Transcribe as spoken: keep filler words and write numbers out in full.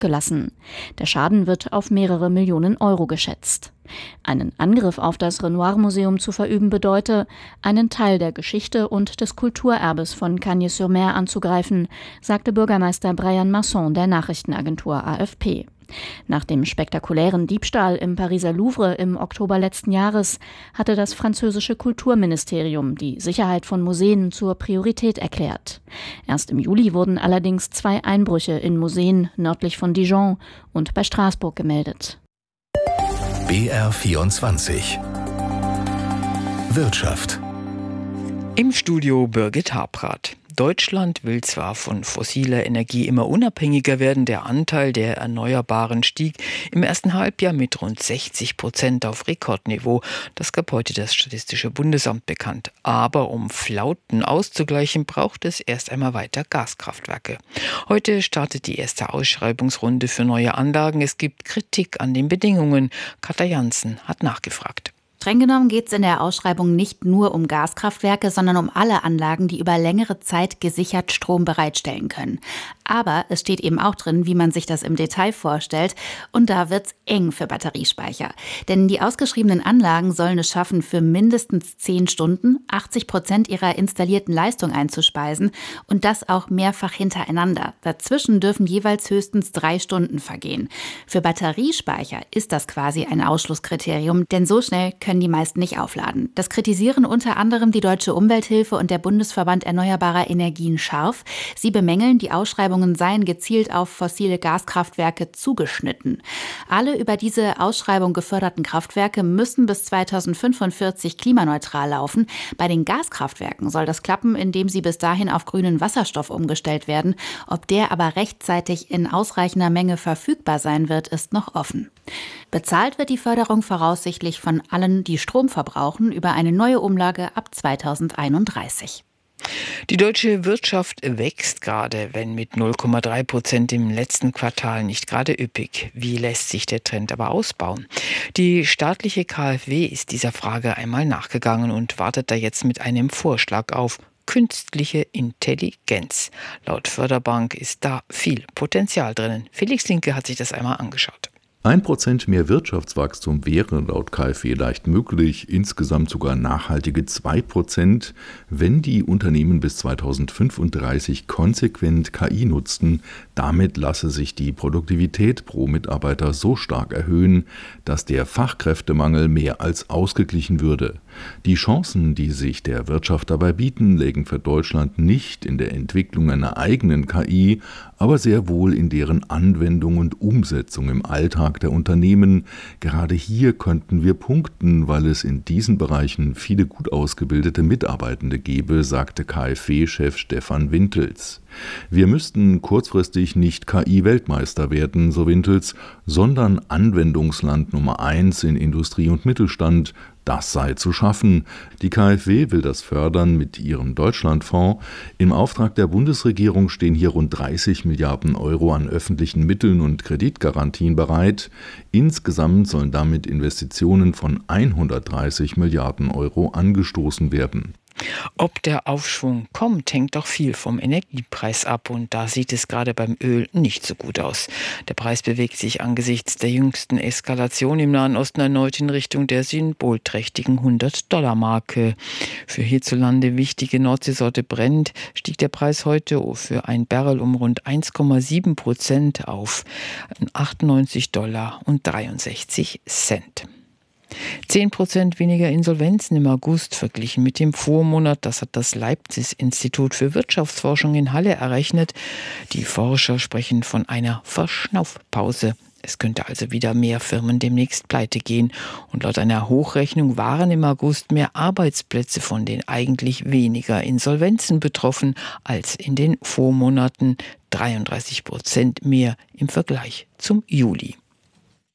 zurückgelassen. Der Schaden wird auf mehrere Millionen Euro geschätzt. Einen Angriff auf das Renoir-Museum zu verüben bedeute, einen Teil der Geschichte und des Kulturerbes von Cagnes-sur-Mer anzugreifen, sagte Bürgermeister Brian Masson der Nachrichtenagentur A F P. Nach dem spektakulären Diebstahl im Pariser Louvre im Oktober letzten Jahres hatte das französische Kulturministerium die Sicherheit von Museen zur Priorität erklärt. Erst im Juli wurden allerdings zwei Einbrüche in Museen nördlich von Dijon und bei Straßburg gemeldet. B R vierundzwanzig Wirtschaft. Im Studio Birgit Habrath. Deutschland will zwar von fossiler Energie immer unabhängiger werden, der Anteil der Erneuerbaren stieg im ersten Halbjahr mit rund sechzig Prozent auf Rekordniveau. Das gab heute das Statistische Bundesamt bekannt. Aber um Flauten auszugleichen, braucht es erst einmal weiter Gaskraftwerke. Heute startet die erste Ausschreibungsrunde für neue Anlagen. Es gibt Kritik an den Bedingungen. Katja Jansen hat nachgefragt. Streng genommen geht es in der Ausschreibung nicht nur um Gaskraftwerke, sondern um alle Anlagen, die über längere Zeit gesichert Strom bereitstellen können. Aber es steht eben auch drin, wie man sich das im Detail vorstellt. Und da wird's eng für Batteriespeicher. Denn die ausgeschriebenen Anlagen sollen es schaffen, für mindestens zehn Stunden achtzig Prozent ihrer installierten Leistung einzuspeisen. Und das auch mehrfach hintereinander. Dazwischen dürfen jeweils höchstens drei Stunden vergehen. Für Batteriespeicher ist das quasi ein Ausschlusskriterium, denn so schnell können die meisten nicht aufladen. Das kritisieren unter anderem die Deutsche Umwelthilfe und der Bundesverband Erneuerbarer Energien scharf. Sie bemängeln, die Ausschreibungen seien gezielt auf fossile Gaskraftwerke zugeschnitten. Alle über diese Ausschreibung geförderten Kraftwerke müssen bis zweitausendfünfundvierzig klimaneutral laufen. Bei den Gaskraftwerken soll das klappen, indem sie bis dahin auf grünen Wasserstoff umgestellt werden. Ob der aber rechtzeitig in ausreichender Menge verfügbar sein wird, ist noch offen. Bezahlt wird die Förderung voraussichtlich von allen, die Strom verbrauchen, über eine neue Umlage ab zweitausendeinunddreißig. Die deutsche Wirtschaft wächst gerade, wenn mit null Komma drei Prozent im letzten Quartal nicht gerade üppig. Wie lässt sich der Trend aber ausbauen? Die staatliche K f W ist dieser Frage einmal nachgegangen und wartet da jetzt mit einem Vorschlag auf künstliche Intelligenz. Laut Förderbank ist da viel Potenzial drinnen. Felix Linke hat sich das einmal angeschaut. Ein Prozent mehr Wirtschaftswachstum wäre laut K f W leicht möglich, insgesamt sogar nachhaltige zwei Prozent, wenn die Unternehmen bis zweitausendfünfunddreißig konsequent K I nutzten. Damit lasse sich die Produktivität pro Mitarbeiter so stark erhöhen, dass der Fachkräftemangel mehr als ausgeglichen würde. Die Chancen, die sich der Wirtschaft dabei bieten, lägen für Deutschland nicht in der Entwicklung einer eigenen K I, aber sehr wohl in deren Anwendung und Umsetzung im Alltag der Unternehmen. Gerade hier könnten wir punkten, weil es in diesen Bereichen viele gut ausgebildete Mitarbeitende gäbe, sagte K f W-Chef Stefan Wintels. Wir müssten kurzfristig nicht K I-Weltmeister werden, so Wintels, sondern Anwendungsland Nummer eins in Industrie und Mittelstand. Das sei zu schaffen. Die K f W will das fördern mit ihrem Deutschlandfonds. Im Auftrag der Bundesregierung stehen hier rund dreißig Milliarden Euro an öffentlichen Mitteln und Kreditgarantien bereit. Insgesamt sollen damit Investitionen von hundertdreißig Milliarden Euro angestoßen werden. Ob der Aufschwung kommt, hängt doch viel vom Energiepreis ab und da sieht es gerade beim Öl nicht so gut aus. Der Preis bewegt sich angesichts der jüngsten Eskalation im Nahen Osten erneut in Richtung der symbolträchtigen hundert-Dollar-Marke. Für hierzulande wichtige Nordseesorte Brent stieg der Preis heute für ein Barrel um rund eins Komma sieben Prozent auf achtundneunzig Dollar und dreiundsechzig Cent. Zehn Prozent weniger Insolvenzen im August verglichen mit dem Vormonat. Das hat das Leibniz-Institut für Wirtschaftsforschung in Halle errechnet. Die Forscher sprechen von einer Verschnaufpause. Es könnte also wieder mehr Firmen demnächst pleite gehen. Und laut einer Hochrechnung waren im August mehr Arbeitsplätze von den eigentlich weniger Insolvenzen betroffen als in den Vormonaten. dreiunddreißig Prozent mehr im Vergleich zum Juli.